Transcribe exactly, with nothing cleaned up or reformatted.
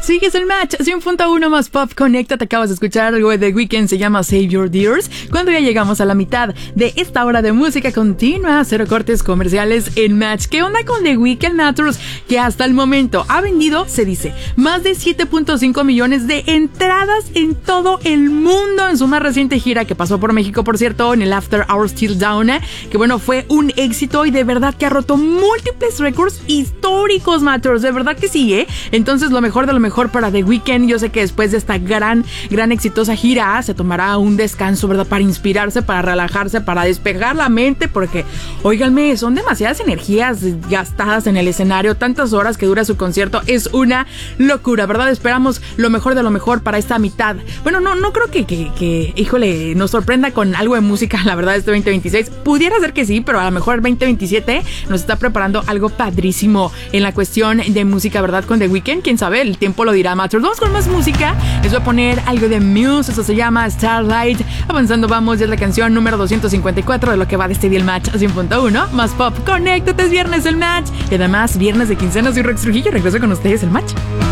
Sigues el match, cien punto uno más pop, conéctate, acabas de escuchar algo de The Weeknd, se llama Save Your Tears. Cuando ya llegamos a la mitad de esta hora de música continua, cero cortes comerciales en Match. ¿Qué onda con The Weeknd, Naturals? Que hasta el momento ha vendido, se dice, más de siete punto cinco millones de entradas en todo el mundo en su más reciente gira que pasó por México, por cierto, en el After Hours Till Dawn, que bueno, fue un éxito y de verdad que ha roto múltiples récords históricos, Naturals, de verdad que sí, ¿eh? Entonces lo mejor de lo mejor para The Weeknd. Yo sé que después de esta gran, gran exitosa gira se tomará un descanso, ¿verdad? Para inspirarse, para relajarse, para despejar la mente, porque, óiganme, son demasiadas energías gastadas en el escenario, tantas horas que dura su concierto, es una locura, ¿verdad? Esperamos lo mejor de lo mejor para esta mitad. Bueno, no, no creo que, que, que híjole, nos sorprenda con algo de música, la verdad, este veinte veintiséis. Pudiera ser que sí, pero a lo mejor el veinte veintisiete nos está preparando algo padrísimo en la cuestión de música, ¿verdad? Con The Weeknd, quién sabe, el tiempo lo dirá. Matros, vamos con más música. Les voy a poner algo de Muse, eso se llama Starlight. Avanzando vamos, ya es la canción número doscientos cincuenta y cuatro de lo que va de este día el Match cien punto uno más pop. Conéctate, es viernes el Match y además viernes de quincena. Soy Rex Trujillo, regreso con ustedes el Match.